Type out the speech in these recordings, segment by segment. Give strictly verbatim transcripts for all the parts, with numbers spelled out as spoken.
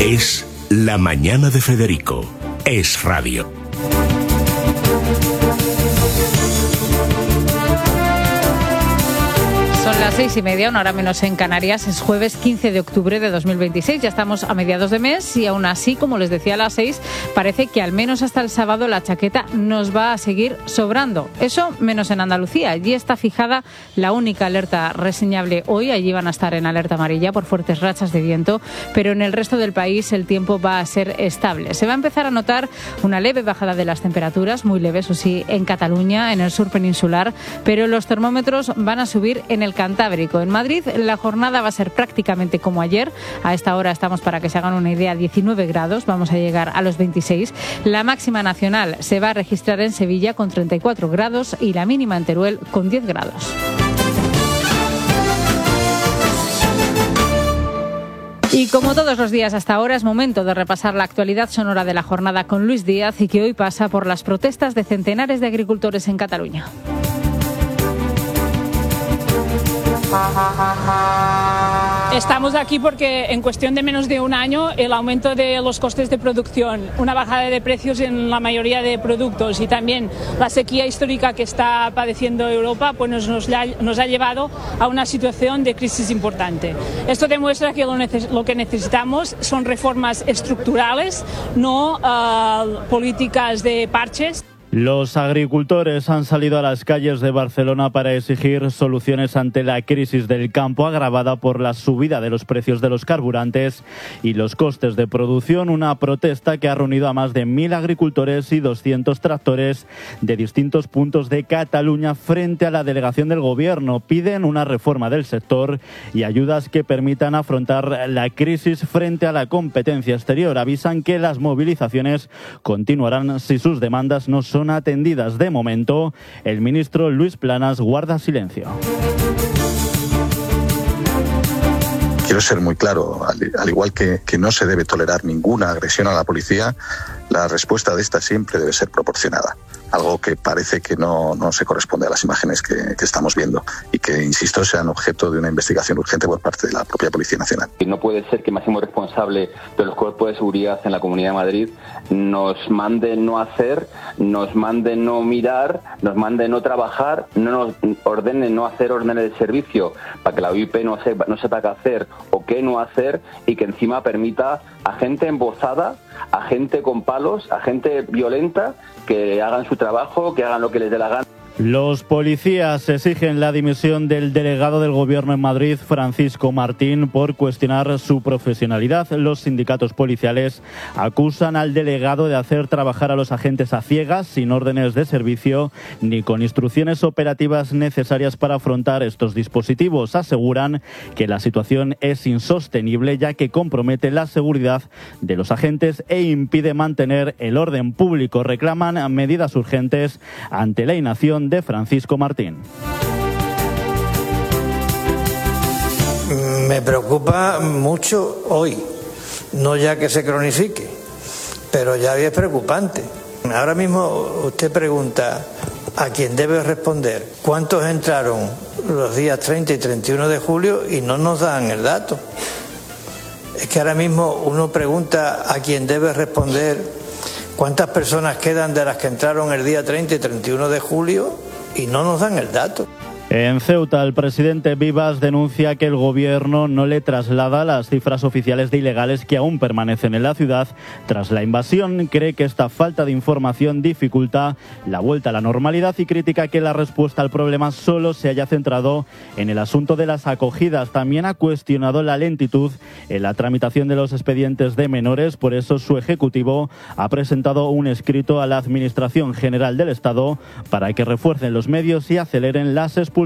Es La Mañana de Federico. Es radio. Son las seis y media, una hora menos en Canarias. Es jueves quince de octubre de dos mil veintiséis. Ya estamos a mediados de mes y aún así, como les decía a las seis, parece que al menos hasta el sábado la chaqueta nos va a seguir sobrando. Eso menos en Andalucía. Allí está fijada la única alerta reseñable hoy. Allí van a estar en alerta amarilla por fuertes rachas de viento, pero en el resto del país el tiempo va a ser estable. Se va a empezar a notar una leve bajada de las temperaturas, muy leve, eso sí, en Cataluña, en el sur peninsular, pero los termómetros van a subir en el Cantábrico. En Madrid la jornada va a ser prácticamente como ayer. A esta hora estamos, para que se hagan una idea, diecinueve grados. Vamos a llegar a los veintiséis. La máxima nacional se va a registrar en Sevilla con treinta y cuatro grados y la mínima en Teruel con diez grados. Y como todos los días hasta ahora, es momento de repasar la actualidad sonora de la jornada con Luis Díaz, y que hoy pasa por las protestas de centenares de agricultores en Cataluña. Estamos aquí porque en cuestión de menos de un año el aumento de los costes de producción, una bajada de precios en la mayoría de productos y también la sequía histórica que está padeciendo Europa, pues nos, nos, nos ha llevado a una situación de crisis importante. Esto demuestra que lo, neces- lo que necesitamos son reformas estructurales, no uh, políticas de parches. Los agricultores han salido a las calles de Barcelona para exigir soluciones ante la crisis del campo agravada por la subida de los precios de los carburantes y los costes de producción. Una protesta que ha reunido a más de mil agricultores y doscientos tractores de distintos puntos de Cataluña frente a la delegación del Gobierno. Piden una reforma del sector y ayudas que permitan afrontar la crisis frente a la competencia exterior. Avisan que las movilizaciones continuarán si sus demandas no son atendidas. De momento, el ministro Luis Planas guarda silencio. Quiero ser muy claro, al, al igual que, que no se debe tolerar ninguna agresión a la policía, la respuesta de esta siempre debe ser proporcionada. Algo que parece que no, no se corresponde a las imágenes que, que estamos viendo y que, insisto, sean objeto de una investigación urgente por parte de la propia Policía Nacional. No puede ser que el máximo responsable de los cuerpos de seguridad en la Comunidad de Madrid nos mande no hacer, nos mande no mirar, nos mande no trabajar, no nos ordene no hacer órdenes de servicio para que la O I P no sepa, no sepa qué hacer o qué no hacer, y que encima permita a gente embozada, a gente con palos, a gente violenta, que hagan su trabajo, que hagan lo que les dé la gana. Los policías exigen la dimisión del delegado del Gobierno en Madrid, Francisco Martín, por cuestionar su profesionalidad. Los sindicatos policiales acusan al delegado de hacer trabajar a los agentes a ciegas, sin órdenes de servicio ni con instrucciones operativas necesarias para afrontar estos dispositivos. Aseguran que la situación es insostenible, ya que compromete la seguridad de los agentes e impide mantener el orden público. Reclaman medidas urgentes ante la inacción de Francisco Martín. Me preocupa mucho hoy, no ya que se cronifique, pero ya es preocupante. Ahora mismo usted pregunta a quien debe responder cuántos entraron los días treinta y treinta y uno de julio y no nos dan el dato. Es que ahora mismo uno pregunta a quien debe responder ¿cuántas personas quedan de las que entraron el día treinta y treinta y uno de julio? Y no nos dan el dato. En Ceuta, el presidente Vivas denuncia que el gobierno no le traslada las cifras oficiales de ilegales que aún permanecen en la ciudad tras la invasión. Cree que esta falta de información dificulta la vuelta a la normalidad y critica que la respuesta al problema solo se haya centrado en el asunto de las acogidas. También ha cuestionado la lentitud en la tramitación de los expedientes de menores. Por eso su ejecutivo ha presentado un escrito a la Administración General del Estado para que refuercen los medios y aceleren las expulsiones.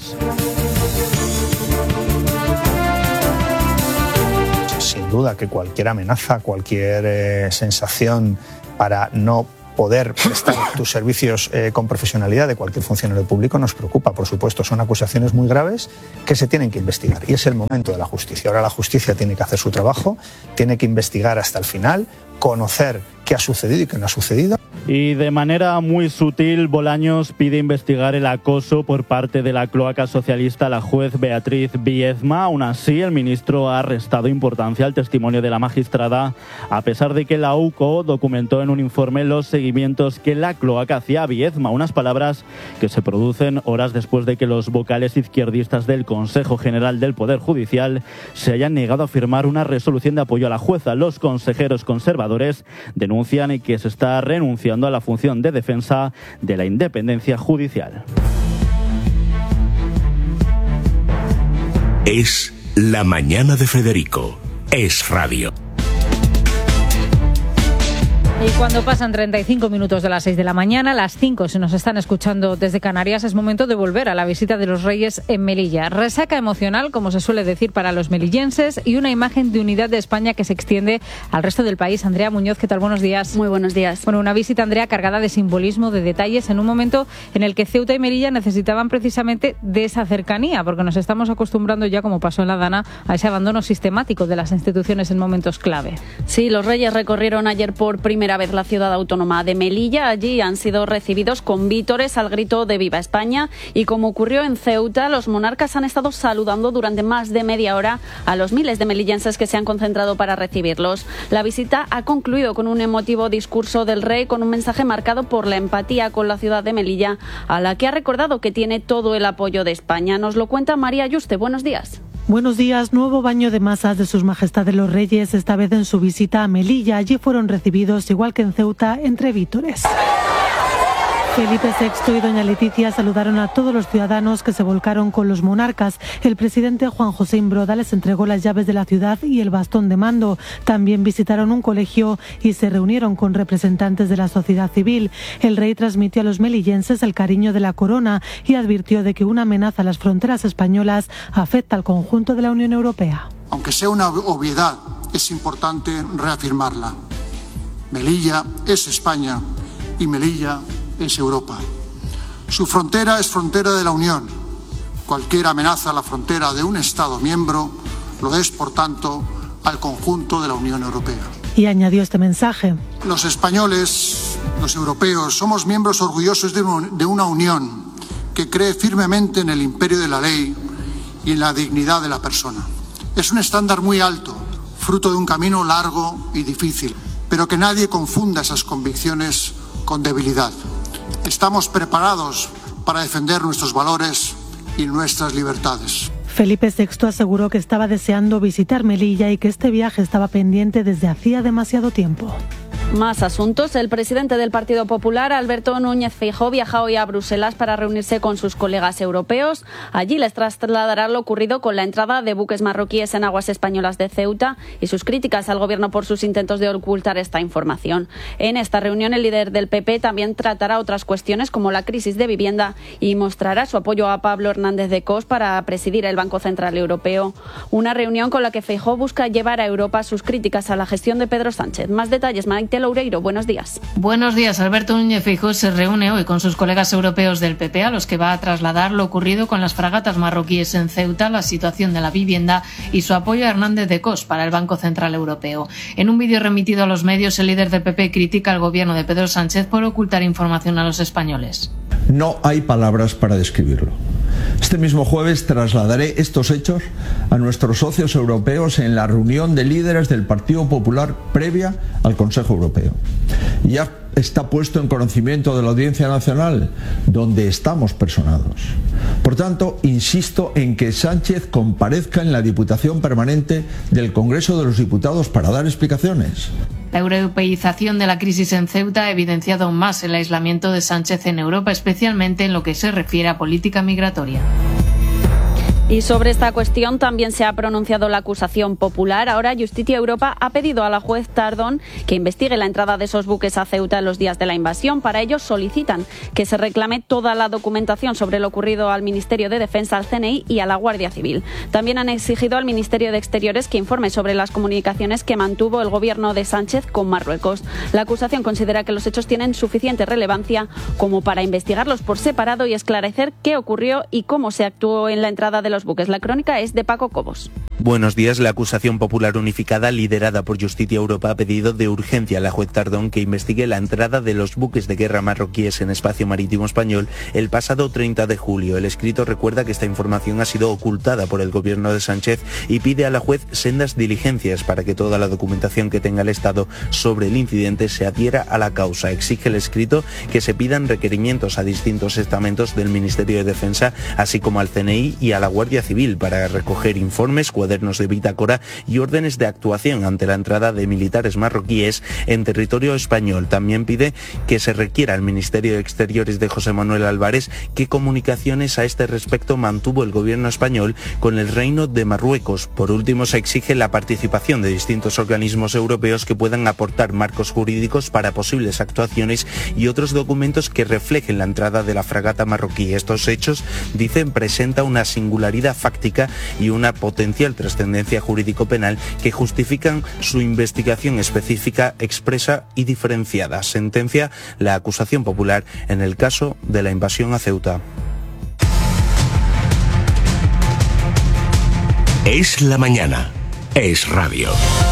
Sin duda que cualquier amenaza, cualquier eh, sensación para no poder prestar tus servicios eh, con profesionalidad de cualquier funcionario público nos preocupa. Por supuesto, son acusaciones muy graves que se tienen que investigar y es el momento de la justicia. Ahora la justicia tiene que hacer su trabajo, tiene que investigar hasta el final, conocer qué ha sucedido y qué no ha sucedido. Y de manera muy sutil, Bolaños pide investigar el acoso por parte de la cloaca socialista a la juez Beatriz Biezma. Aún así, el ministro ha restado importancia al testimonio de la magistrada, a pesar de que la U C O documentó en un informe los seguimientos que la cloaca hacía a Biezma. Unas palabras que se producen horas después de que los vocales izquierdistas del Consejo General del Poder Judicial se hayan negado a firmar una resolución de apoyo a la jueza. Los consejeros conservadores denuncian que se está renunciando a la función de defensa de la independencia judicial. Es La Mañana de Federico. Es radio. Y cuando pasan treinta y cinco minutos de las seis de la mañana, las cinco si nos están escuchando desde Canarias, es momento de volver a la visita de los Reyes en Melilla. Resaca emocional, como se suele decir para los melillenses, y una imagen de unidad de España que se extiende al resto del país. Andrea Muñoz, ¿qué tal? Buenos días. Muy buenos días. Bueno, una visita, Andrea, cargada de simbolismo, de detalles, en un momento en el que Ceuta y Melilla necesitaban precisamente de esa cercanía, porque nos estamos acostumbrando ya, como pasó en la Dana, a ese abandono sistemático de las instituciones en momentos clave. Sí, los Reyes recorrieron ayer por primera vez la ciudad autónoma de Melilla. Allí han sido recibidos con vítores al grito de Viva España, y como ocurrió en Ceuta, los monarcas han estado saludando durante más de media hora a los miles de melillenses que se han concentrado para recibirlos. La visita ha concluido con un emotivo discurso del rey, con un mensaje marcado por la empatía con la ciudad de Melilla, a la que ha recordado que tiene todo el apoyo de España. Nos lo cuenta María Yuste. Buenos días. Buenos días. Nuevo baño de masas de sus majestades los Reyes, esta vez en su visita a Melilla. Allí fueron recibidos, igual que en Ceuta, entre vítores. Felipe sexto y doña Leticia saludaron a todos los ciudadanos que se volcaron con los monarcas. El presidente Juan José Imbroda les entregó las llaves de la ciudad y el bastón de mando. También visitaron un colegio y se reunieron con representantes de la sociedad civil. El rey transmitió a los melillenses el cariño de la corona y advirtió de que una amenaza a las fronteras españolas afecta al conjunto de la Unión Europea. Aunque sea una obviedad, es importante reafirmarla. Melilla es España y Melilla es Europa. Su frontera es frontera de la Unión. Cualquier amenaza a la frontera de un Estado miembro lo es, por tanto, al conjunto de la Unión Europea. Y añadió este mensaje. Los españoles, los europeos, somos miembros orgullosos de una unión que cree firmemente en el imperio de la ley y en la dignidad de la persona. Es un estándar muy alto, fruto de un camino largo y difícil, pero que nadie confunda esas convicciones con debilidad. Estamos preparados para defender nuestros valores y nuestras libertades. Felipe sexto aseguró que estaba deseando visitar Melilla y que este viaje estaba pendiente desde hacía demasiado tiempo. Más asuntos. El presidente del Partido Popular, Alberto Núñez Feijóo, viaja hoy a Bruselas para reunirse con sus colegas europeos. Allí les trasladará lo ocurrido con la entrada de buques marroquíes en aguas españolas de Ceuta y sus críticas al gobierno por sus intentos de ocultar esta información. En esta reunión, el líder del P P también tratará otras cuestiones como la crisis de vivienda y mostrará su apoyo a Pablo Hernández de Cos para presidir el Banco Central Europeo. Una reunión con la que Feijóo busca llevar a Europa sus críticas a la gestión de Pedro Sánchez. Más detalles, Maite Loureiro, buenos días. Buenos días. Alberto Núñez Feijóo se reúne hoy con sus colegas europeos del P P, a los que va a trasladar lo ocurrido con las fragatas marroquíes en Ceuta, la situación de la vivienda y su apoyo a Hernández de Cos para el Banco Central Europeo. En un vídeo remitido a los medios, el líder del P P critica al gobierno de Pedro Sánchez por ocultar información a los españoles. No hay palabras para describirlo. Este mismo jueves trasladaré estos hechos a nuestros socios europeos en la reunión de líderes del Partido Popular previa al Consejo Europeo. Ya está puesto en conocimiento de la Audiencia Nacional, donde estamos personados. Por tanto, insisto en que Sánchez comparezca en la Diputación Permanente del Congreso de los Diputados para dar explicaciones. La europeización de la crisis en Ceuta ha evidenciado aún más el aislamiento de Sánchez en Europa, especialmente en lo que se refiere a política migratoria. Y sobre esta cuestión también se ha pronunciado la acusación popular. Ahora Justicia Europa ha pedido a la juez Tardón que investigue la entrada de esos buques a Ceuta en los días de la invasión. Para ello solicitan que se reclame toda la documentación sobre lo ocurrido al Ministerio de Defensa, al C N I y a la Guardia Civil. También han exigido al Ministerio de Exteriores que informe sobre las comunicaciones que mantuvo el gobierno de Sánchez con Marruecos. La acusación considera que los hechos tienen suficiente relevancia como para investigarlos por separado y esclarecer qué ocurrió y cómo se actuó en la entrada de los buques. La crónica es de Paco Cobos. Buenos días. La acusación popular unificada liderada por Justicia Europa ha pedido de urgencia a la juez Tardón que investigue la entrada de los buques de guerra marroquíes en espacio marítimo español el pasado treinta de julio. El escrito recuerda que esta información ha sido ocultada por el gobierno de Sánchez y pide a la juez sendas diligencias para que toda la documentación que tenga el Estado sobre el incidente se adhiera a la causa. Exige el escrito que se pidan requerimientos a distintos estamentos del Ministerio de Defensa, así como al C N I y a la Guardia Civil para recoger informes, cuadernos de bitácora y órdenes de actuación ante la entrada de militares marroquíes en territorio español. También pide que se requiera al Ministerio de Exteriores de José Manuel Álvarez qué comunicaciones a este respecto mantuvo el gobierno español con el Reino de Marruecos. Por último, se exige la participación de distintos organismos europeos que puedan aportar marcos jurídicos para posibles actuaciones y otros documentos que reflejen la entrada de la fragata marroquí. Estos hechos, dicen, presenta una singularidad fáctica y una potencial trascendencia jurídico-penal que justifican su investigación específica, expresa y diferenciada. Sentencia la acusación popular en el caso de la invasión a Ceuta. Es la mañana. Es radio.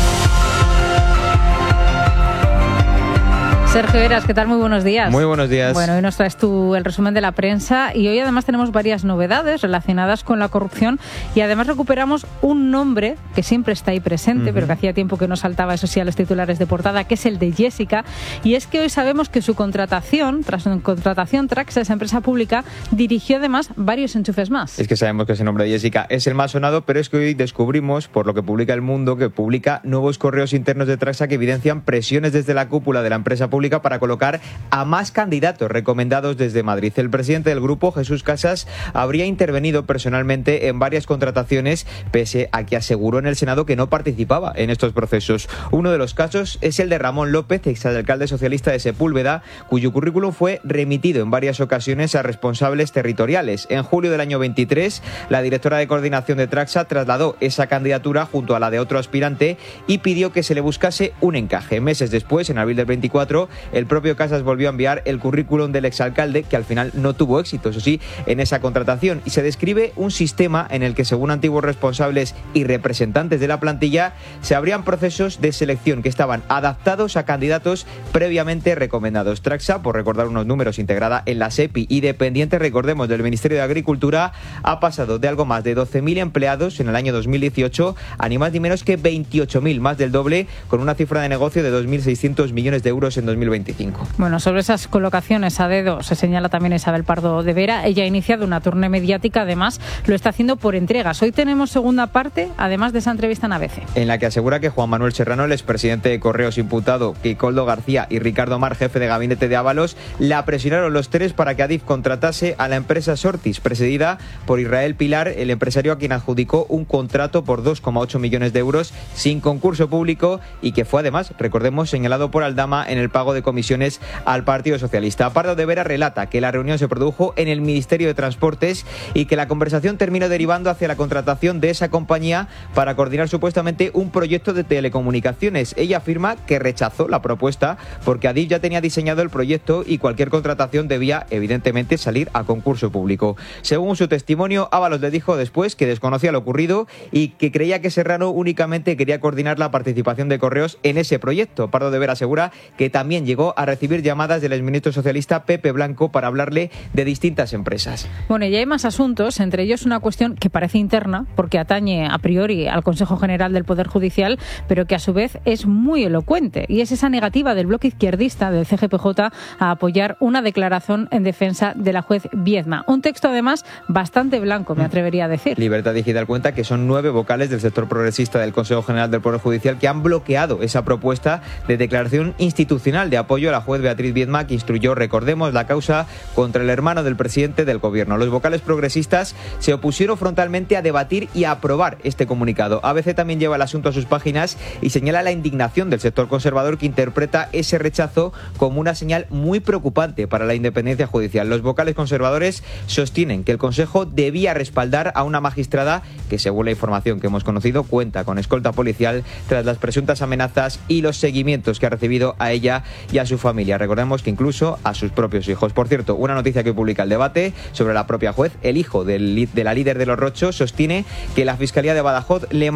Sergio Heras, ¿qué tal? Muy buenos días. Muy buenos días. Bueno, hoy nos traes tú el resumen de la prensa y hoy además tenemos varias novedades relacionadas con la corrupción y además recuperamos un nombre que siempre está ahí presente, uh-huh. pero que hacía tiempo que no saltaba, eso sí, a los titulares de portada, que es el de Jessica, y es que hoy sabemos que su contratación, tras su contratación, Traxa, esa empresa pública, dirigió además varios enchufes más. Es que sabemos que ese nombre de Jessica es el más sonado, pero es que hoy descubrimos, por lo que publica El Mundo, que publica nuevos correos internos de Traxa que evidencian presiones desde la cúpula de la empresa pública para colocar a más candidatos recomendados desde Madrid. El presidente del grupo, Jesús Casas, habría intervenido personalmente en varias contrataciones, pese a que aseguró en el Senado que no participaba en estos procesos. Uno de los casos es el de Ramón López, exalcalde socialista de Sepúlveda, cuyo currículum fue remitido en varias ocasiones a responsables territoriales. En julio del año veintitrés, la directora de coordinación de Traxa trasladó esa candidatura junto a la de otro aspirante y pidió que se le buscase un encaje. Meses después, en abril del veinticuatro, el propio Casas volvió a enviar el currículum del exalcalde, que al final no tuvo éxito, eso sí, en esa contratación. Y se describe un sistema en el que, según antiguos responsables y representantes de la plantilla, se abrían procesos de selección que estaban adaptados a candidatos previamente recomendados. Traxa, por recordar unos números, integrada en la SEPI y dependiente, recordemos, del Ministerio de Agricultura, ha pasado de algo más de doce mil empleados en el año dos mil dieciocho a ni más ni menos que veintiocho mil, más del doble, con una cifra de negocio de dos mil seiscientos millones de euros en dos mil veinticinco. Bueno, sobre esas colocaciones a dedo se señala también Isabel Pardo de Vera. Ella ha iniciado una tournée mediática, además lo está haciendo por entregas. Hoy tenemos segunda parte, además de esa entrevista en A B C. En la que asegura que Juan Manuel Serrano, el expresidente de Correos imputado, que Koldo García y Ricardo Mar, jefe de gabinete de Ábalos, la presionaron los tres para que Adif contratase a la empresa Sortis, presidida por Israel Pilar, el empresario a quien adjudicó un contrato por dos coma ocho millones de euros sin concurso público y que fue además, recordemos, señalado por Aldama en el pago de comisiones al Partido Socialista. Pardo de Vera relata que la reunión se produjo en el Ministerio de Transportes y que la conversación terminó derivando hacia la contratación de esa compañía para coordinar supuestamente un proyecto de telecomunicaciones. Ella afirma que rechazó la propuesta porque Adif ya tenía diseñado el proyecto y cualquier contratación debía evidentemente salir a concurso público. Según su testimonio, Ábalos le dijo después que desconocía lo ocurrido y que creía que Serrano únicamente quería coordinar la participación de Correos en ese proyecto. Pardo de Vera asegura que también llegó a recibir llamadas del exministro socialista Pepe Blanco para hablarle de distintas empresas. Bueno, y hay más asuntos, entre ellos una cuestión que parece interna, porque atañe a priori al Consejo General del Poder Judicial, pero que a su vez es muy elocuente, y es esa negativa del bloque izquierdista del C G P J a apoyar una declaración en defensa de la juez Viedma. Un texto además bastante blanco, me atrevería a decir. Libertad Digital cuenta que son nueve vocales del sector progresista del Consejo General del Poder Judicial que han bloqueado esa propuesta de declaración institucional de apoyo a la juez Beatriz Viedma, que instruyó, recordemos, la causa contra el hermano del presidente del gobierno. Los vocales progresistas se opusieron frontalmente a debatir y a aprobar este comunicado. A B C también lleva el asunto a sus páginas y señala la indignación del sector conservador, que interpreta ese rechazo como una señal muy preocupante para la independencia judicial. Los vocales conservadores sostienen que el Consejo debía respaldar a una magistrada que, según la información que hemos conocido, cuenta con escolta policial tras las presuntas amenazas y los seguimientos que ha recibido a ella y a su familia. Recordemos que incluso a sus propios hijos. Por cierto, una noticia que publica El Debate sobre la propia juez, el hijo del, de la líder de los Rochos, sostiene que la Fiscalía de Badajoz le